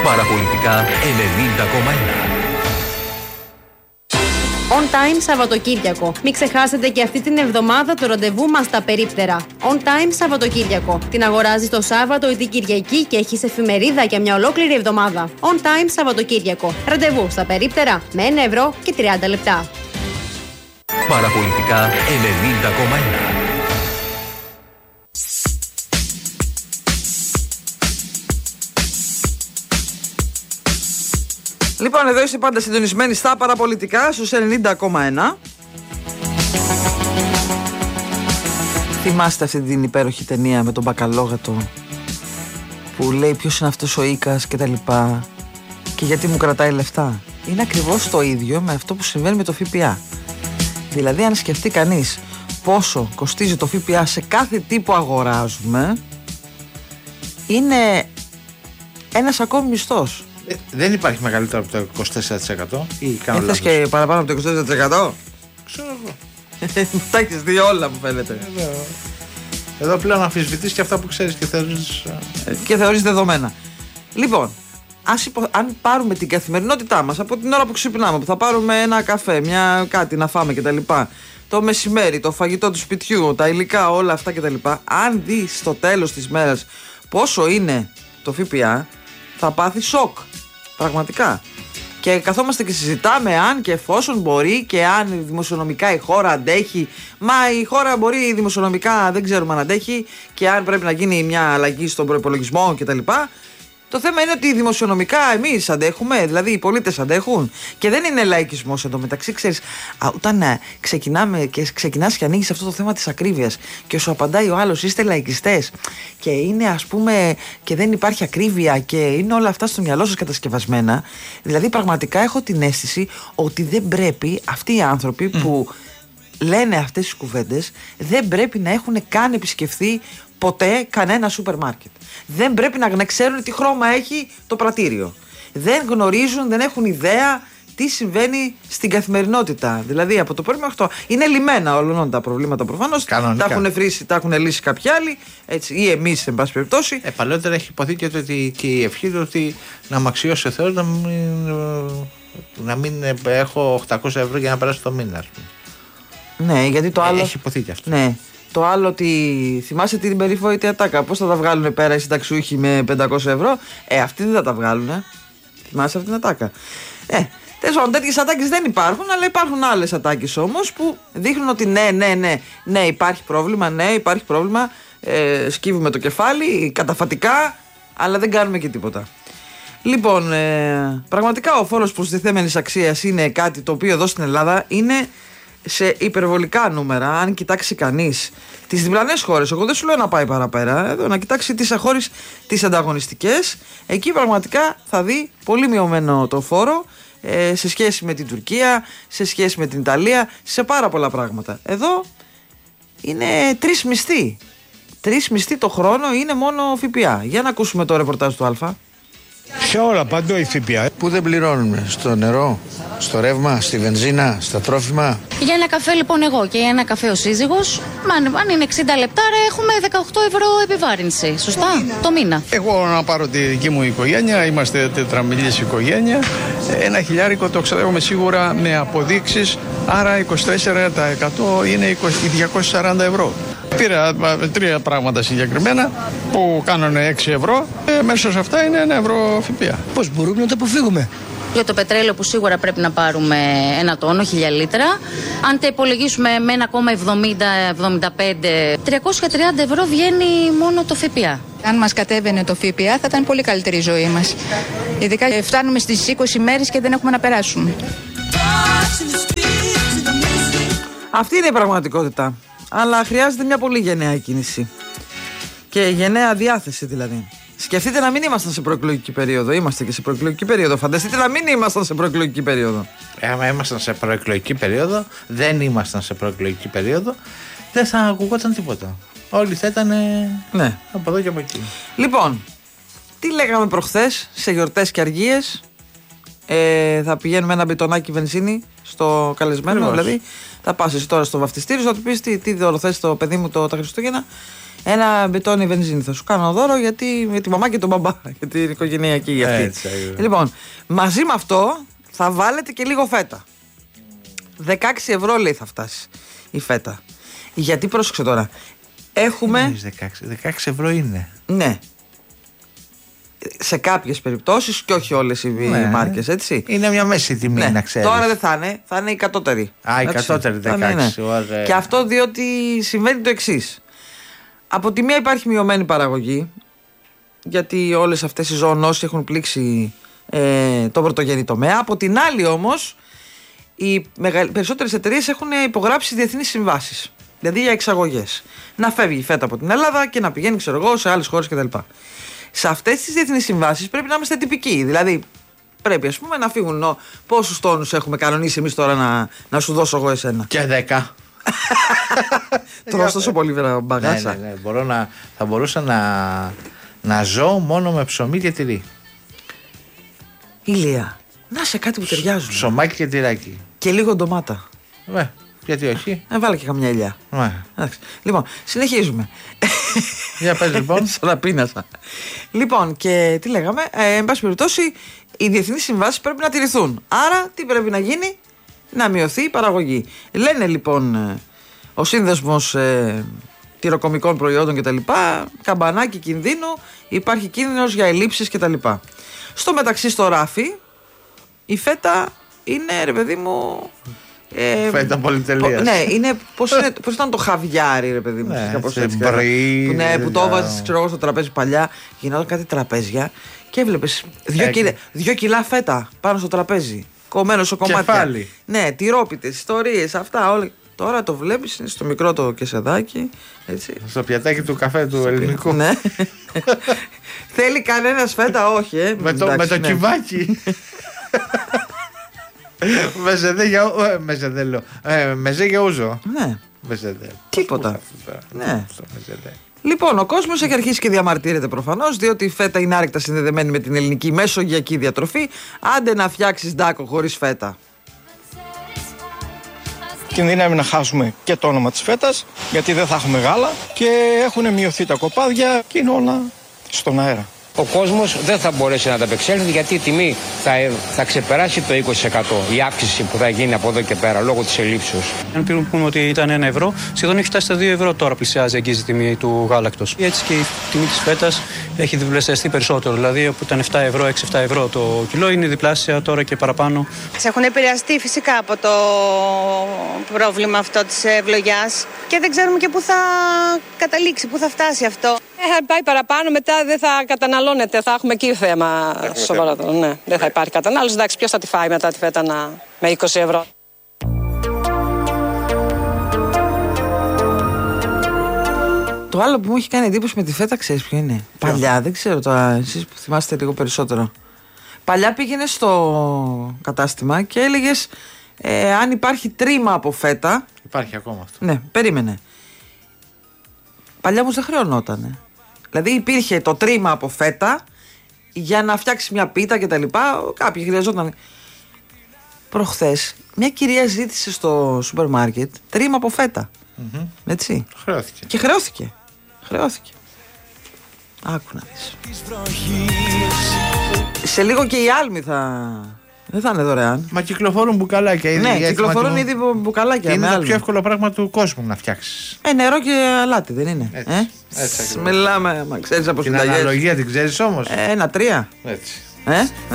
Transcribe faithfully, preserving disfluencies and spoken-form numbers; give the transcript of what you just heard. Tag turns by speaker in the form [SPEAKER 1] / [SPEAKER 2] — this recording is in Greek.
[SPEAKER 1] Παραπολιτικά ενενήντα κόμμα ένα.
[SPEAKER 2] On Time Σαββατοκύριακο. Μην ξεχάσετε και αυτή την εβδομάδα το ραντεβού μας στα περίπτερα. On Time Σαββατοκύριακο. Την αγοράζεις το Σάββατο ή την Κυριακή και έχεις εφημερίδα για μια ολόκληρη εβδομάδα. On Time Σαββατοκύριακο. Ραντεβού στα περίπτερα με ένα ευρώ και τριάντα λεπτά.
[SPEAKER 1] Παραπολιτικά ενενήντα κόμμα ένα.
[SPEAKER 3] Λοιπόν, εδώ είστε πάντα συντονισμένοι στα παραπολιτικά στους ενενήντα κόμμα ένα. Θυμάστε αυτή την υπέροχη ταινία με τον Μπακαλόγατο που λέει ποιος είναι αυτός ο Ίκας και τα λοιπά και γιατί μου κρατάει λεφτά. Είναι ακριβώς το ίδιο με αυτό που συμβαίνει με το ΦΠΑ. Δηλαδή αν σκεφτεί κανείς πόσο κοστίζει το ΦΠΑ σε κάθε τι που αγοράζουμε, είναι ένας ακόμη μισθός.
[SPEAKER 4] Ε, δεν υπάρχει μεγαλύτερο από το είκοσι τέσσερα τοις εκατό ή κάνω
[SPEAKER 3] λάθος?
[SPEAKER 4] Ήθελες
[SPEAKER 3] και παραπάνω από το είκοσι τέσσερα τοις εκατό?
[SPEAKER 4] Ξέρω εγώ.
[SPEAKER 3] Τα έχεις δει όλα που φαίνεται.
[SPEAKER 4] Εδώ, εδώ πλέον αμφισβητείς και αυτά που ξέρεις και θεωρείς...
[SPEAKER 3] και θεωρείς δεδομένα. Λοιπόν, ας υπο... αν πάρουμε την καθημερινότητά μας από την ώρα που ξυπνάμε, που θα πάρουμε ένα καφέ, μια κάτι να φάμε κτλ. Το μεσημέρι, το φαγητό του σπιτιού, τα υλικά, όλα αυτά κτλ. Αν δεις στο τέλος της μέρας πόσο είναι το ΦΠΑ, θα πάθει σοκ. Πραγματικά. Και καθόμαστε και συζητάμε αν και εφόσον μπορεί και αν δημοσιονομικά η χώρα αντέχει. Μα η χώρα μπορεί δημοσιονομικά, δεν ξέρουμε αν αντέχει, και αν πρέπει να γίνει μια αλλαγή στον προϋπολογισμό κτλ. Το θέμα είναι ότι δημοσιονομικά εμείς αντέχουμε, δηλαδή οι πολίτες αντέχουν. Και δεν είναι λαϊκισμός εντωμεταξύ. Ξέρεις, όταν ξεκινάμε και ξεκινάς και ανοίγεις αυτό το θέμα της ακρίβειας και σου απαντάει ο άλλος είστε λαϊκιστές και είναι ας πούμε και δεν υπάρχει ακρίβεια και είναι όλα αυτά στο μυαλό σας κατασκευασμένα. Δηλαδή πραγματικά έχω την αίσθηση ότι δεν πρέπει αυτοί οι άνθρωποι mm. που λένε αυτές τις κουβέντες δεν πρέπει να έχουν καν επισκεφθεί ποτέ κανένα σούπερ μάρκετ. Δεν πρέπει να ξέρουν τι χρώμα έχει το πρατήριο. Δεν γνωρίζουν, δεν έχουν ιδέα τι συμβαίνει στην καθημερινότητα. Δηλαδή από το πρωί μέχρι το. Είναι λιμένα όλων τα προβλήματα προφανώς. Τα έχουν βρήσει, τα έχουν λύσει κάποιοι άλλοι. Έτσι, ή εμείς, εν πάση περιπτώσει.
[SPEAKER 4] Ε, παλαιότερα έχει υποθεί και, το, και η ευχή του ότι να μ' αξιώσει ο Θεός να μην, να μην έχω οκτακόσια ευρώ για να περάσω το μήνα, ας πούμε.
[SPEAKER 3] Ναι, γιατί το άλλο.
[SPEAKER 4] Ε, έχει υποθεί και αυτό.
[SPEAKER 3] Ναι. Το άλλο ότι θυμάσαι την περιβόητη ατάκα. Πώς θα τα βγάλουν πέρα οι συνταξιούχοι με πεντακόσια ευρώ? Ε, αυτοί δεν θα τα βγάλουν. Ε. Θυμάσαι αυτή την ατάκα. Ε, τέλος πάντων, τέτοιες ατάκες δεν υπάρχουν, αλλά υπάρχουν άλλες ατάκες όμως που δείχνουν ότι ναι, ναι, ναι, ναι, υπάρχει πρόβλημα, ναι, υπάρχει πρόβλημα. Ε, σκύβουμε το κεφάλι, καταφατικά, αλλά δεν κάνουμε και τίποτα. Λοιπόν, ε, πραγματικά ο φόρος προστιθέμενης αξίας είναι κάτι το οποίο εδώ στην Ελλάδα είναι σε υπερβολικά νούμερα. Αν κοιτάξει κανείς τις διπλανές χώρες, εγώ δεν σου λέω να πάει παραπέρα, εδώ να κοιτάξει τις χώρες τις ανταγωνιστικές, εκεί πραγματικά θα δει πολύ μειωμένο το φόρο ε, σε σχέση με την Τουρκία, σε σχέση με την Ιταλία, σε πάρα πολλά πράγματα. Εδώ είναι τρεις μισθοί. Τρεις μισθοί το χρόνο είναι μόνο ΦΠΑ. Για να ακούσουμε το ρεπορτάζ του Α.
[SPEAKER 5] Σε όλα, παντού η ΦΠΑ. Πού δεν πληρώνουμε? Στο νερό, στο ρεύμα, στη βενζίνα, στα τρόφιμα.
[SPEAKER 6] Για ένα καφέ λοιπόν εγώ και για ένα καφέ ο σύζυγος, αν είναι εξήντα λεπτάρα έχουμε δεκαοκτώ ευρώ επιβάρυνση. Σωστά, το μήνα. το μήνα.
[SPEAKER 5] Εγώ να πάρω τη δική μου οικογένεια, είμαστε τετραμιλής οικογένεια. Ένα χιλιάρικο το ξοδεύουμε σίγουρα με αποδείξεις, άρα είκοσι τέσσερα τοις εκατό είναι διακόσια σαράντα ευρώ. Πήρα τρία πράγματα συγκεκριμένα που κάνουν έξι ευρώ. Ε, μέσα σε αυτά είναι ένα ευρώ ΦΠΑ. Πώς μπορούμε να το αποφύγουμε?
[SPEAKER 6] Για το πετρέλαιο που σίγουρα πρέπει να πάρουμε ένα τόνο, χίλια λίτρα. Αν τα υπολογίσουμε με ένα κόμμα εβδομήντα εβδομήντα πέντε, τριακόσια τριάντα ευρώ βγαίνει μόνο το ΦΠΑ.
[SPEAKER 7] Αν μας κατέβαινε το ΦΠΑ θα ήταν πολύ καλύτερη η ζωή μας. Ειδικά φτάνουμε στις είκοσι μέρες και δεν έχουμε να περάσουμε.
[SPEAKER 3] Αυτή είναι η πραγματικότητα. Αλλά χρειάζεται μια πολύ γενναία κίνηση. Και γενναία διάθεση δηλαδή. Σκεφτείτε να μην ήμασταν σε προεκλογική περίοδο. Είμαστε και σε προεκλογική περίοδο. Φανταστείτε να μην ήμασταν σε προεκλογική περίοδο.
[SPEAKER 4] Ε, άμα ήμασταν σε προεκλογική περίοδο, δεν ήμασταν σε προεκλογική περίοδο, δεν θα ακουγόταν τίποτα. Όλοι θα ήταν ναι. από εδώ και από εκεί.
[SPEAKER 3] Λοιπόν, τι λέγαμε προχθές σε γιορτές και αργίες? Ε, θα πηγαίνουμε ένα μπιτονάκι βενζίνη στο καλεσμένο. Ακριβώς. Δηλαδή, θα πας εσύ τώρα στο βαφτιστήριο, θα του πεις τι, τι δώρο θες το παιδί μου το, τα Χριστούγεννα. ένα μπετόνι βενζίνη θα σου κάνω δώρο γιατί με τη μαμά και τον μπαμπά. Για την οικογενειακή για αυτή.
[SPEAKER 4] Έτσι,
[SPEAKER 3] λοιπόν, μαζί με αυτό θα βάλετε και λίγο φέτα. δεκαέξι ευρώ λέει θα φτάσει η φέτα. Γιατί πρόσεξε τώρα. Έχουμε.
[SPEAKER 4] δεκαέξι, δεκαέξι ευρώ είναι.
[SPEAKER 3] Ναι. Σε κάποιες περιπτώσεις και όχι όλες οι ναι. μάρκες, έτσι.
[SPEAKER 4] Είναι μια μέση τιμή, ναι. να ξέρεις.
[SPEAKER 3] Τώρα δεν θα είναι, θα είναι η κατώτερη.
[SPEAKER 4] Α, η κατώτερη δεκαέξι.
[SPEAKER 3] Ναι, ναι. Και αυτό διότι συμβαίνει το εξής. Από τη μία υπάρχει μειωμένη παραγωγή, γιατί όλες αυτές οι ζωονόσεις έχουν πλήξει ε, τον πρωτογενή τομέα. Από την άλλη όμως, οι μεγαλ... περισσότερες εταιρείες έχουν υπογράψει διεθνείς συμβάσεις. Δηλαδή για εξαγωγές. Να φεύγει η φέτα από την Ελλάδα και να πηγαίνει, ξέρω εγώ, σε άλλες χώρες κτλ. Σε αυτές τις διεθνείς συμβάσεις πρέπει να είμαστε τυπικοί. Δηλαδή, πρέπει ας πούμε να φύγουν πόσους τόνους έχουμε κανονίσει εμείς τώρα να, να σου δώσω εγώ εσένα.
[SPEAKER 4] Και δέκα.
[SPEAKER 3] Τρως τόσο πολύ μπαγάσα.
[SPEAKER 4] Ναι, ναι, ναι. Μπορώ να, θα μπορούσα να, να ζω μόνο με ψωμί και τυρί.
[SPEAKER 3] Ηλία, να σε κάτι που ταιριάζουν.
[SPEAKER 4] Ψωμάκι και τυράκι.
[SPEAKER 3] Και λίγο ντομάτα.
[SPEAKER 4] Ναι. Γιατί όχι.
[SPEAKER 3] Ε, βάλε και καμιά ελιά.
[SPEAKER 4] Ναι.
[SPEAKER 3] Λοιπόν, συνεχίζουμε.
[SPEAKER 4] Για πες λοιπόν.
[SPEAKER 3] Σαν πίνασα. Λοιπόν, και τι λέγαμε. Ε, εν πάση περιπτώσει, οι διεθνείς συμβάσεις πρέπει να τηρηθούν. Άρα, τι πρέπει να γίνει, να μειωθεί η παραγωγή. Λένε λοιπόν ο σύνδεσμος ε, τυροκομικών προϊόντων κτλ. Καμπανάκι κινδύνου, υπάρχει κίνδυνος για ελλείψεις κτλ. Στο μεταξύ, στο ράφι, η φέτα είναι, ρε παιδί μου.
[SPEAKER 4] Ε, Φέτα πολυτελείας.
[SPEAKER 3] Ναι, είναι, πώς, είναι, πώς ήταν το χαβιάρι, ρε παιδί μου.
[SPEAKER 4] Ναι,
[SPEAKER 3] κάπως
[SPEAKER 4] έτσι,
[SPEAKER 3] μπρι, που, ναι, που το έβαζες, ξέρω εγώ, στο τραπέζι παλιά. Γινόταν κάτι τραπέζια και έβλεπες δύο, κιλά, δύο κιλά φέτα πάνω στο τραπέζι. Κομμένο σε κομμάτια.
[SPEAKER 4] Κεφάλι.
[SPEAKER 3] Ναι, τυρόπιτες, ιστορίες, αυτά όλα. Τώρα το βλέπεις, είναι στο μικρό το κεσεδάκι. Έτσι.
[SPEAKER 4] Στο πιατάκι του καφέ του στο ελληνικού.
[SPEAKER 3] Ναι. Θέλει κανένας φέτα, όχι, ε.
[SPEAKER 4] Με το, εντάξει, με το ναι. κυβάκι. Μεζεδέ για μεζεδέ λέω. Ε, μεζέ για ούζο.
[SPEAKER 3] Ναι.
[SPEAKER 4] Μεζεδέ.
[SPEAKER 3] Τίποτα. Ναι. Λοιπόν, ο κόσμος έχει αρχίσει και διαμαρτύρεται προφανώς, διότι η φέτα είναι άρρηκτα συνδεδεμένη με την ελληνική μεσογειακή διατροφή. Άντε να φτιάξεις ντάκο χωρίς φέτα.
[SPEAKER 8] Κινδυνεύει να χάσουμε και το όνομα της φέτας, γιατί δεν θα έχουμε γάλα και έχουν μειωθεί τα κοπάδια και είναι όλα στον αέρα.
[SPEAKER 9] Ο κόσμος δεν θα μπορέσει να ανταπεξέλθει γιατί η τιμή θα, θα ξεπεράσει το είκοσι τοις εκατό η αύξηση που θα γίνει από εδώ και πέρα λόγω της ελλείψεως.
[SPEAKER 10] Αν πούμε ότι ήταν ένα ευρώ, σχεδόν έχει φτάσει στα δύο ευρώ τώρα πλησιάζει αγγίζει η τιμή του γάλακτος. Έτσι και η τιμή της φέτας έχει διπλασιαστεί περισσότερο. Δηλαδή όπου ήταν επτά ευρώ, έξι επτά ευρώ το κιλό, είναι διπλάσια τώρα και παραπάνω.
[SPEAKER 11] Σε έχουν επηρεαστεί φυσικά από το πρόβλημα αυτό της ευλογιάς και δεν ξέρουμε και πού θα καταλήξει, πού θα φτάσει αυτό.
[SPEAKER 12] Ε, πάει παραπάνω, μετά δεν θα καταναλώνεται, θα έχουμε εκεί θέμα σοβαρότερο. Ναι, δεν θα υπάρχει κατανάλωση. Εντάξει, ποιος θα τη φάει μετά τη φέτα να... με είκοσι ευρώ.
[SPEAKER 3] Το άλλο που μου έχει κάνει εντύπωση με τη φέτα, ξέρεις ποιο είναι? Παλιά, δεν ξέρω τώρα, εσείς που θυμάστε λίγο περισσότερο. Παλιά πήγαινες στο κατάστημα και έλεγες ε, αν υπάρχει τρίμα από φέτα.
[SPEAKER 4] Υπάρχει ακόμα αυτό.
[SPEAKER 3] Ναι, περίμενε. Παλιά όμως δεν χρεωνότανε. Δηλαδή υπήρχε το τρίμα από φέτα για να φτιάξει μια πίτα κτλ. Κάποιοι χρειαζόταν. Προχθές μια κυρία ζήτησε στο σούπερ μάρκετ τρίμα από φέτα. Mm-hmm. Έτσι.
[SPEAKER 4] Χρεώθηκε.
[SPEAKER 3] Και χρεώθηκε. Χρεώθηκε. Άκου να δεις. Σε λίγο και οι άλμοι θα. Δεν θα είναι δωρεάν.
[SPEAKER 4] Μα κυκλοφορούν μπουκαλάκια ήδη.
[SPEAKER 3] Ναι, κυκλοφορούν ήδη μπουκαλάκια.
[SPEAKER 4] Είναι το πιο εύκολο πράγμα του κόσμου να φτιάξεις.
[SPEAKER 3] Ε, νερό και αλάτι, δεν είναι?
[SPEAKER 4] Έτσι.
[SPEAKER 3] Ε?
[SPEAKER 4] Έτσι
[SPEAKER 3] Μιλάμε, μα ξέρεις από
[SPEAKER 4] συνταγές. Την αναλογία την ξέρεις όμως?
[SPEAKER 3] Ε, ένα τρία.
[SPEAKER 4] Έτσι.
[SPEAKER 3] Ε?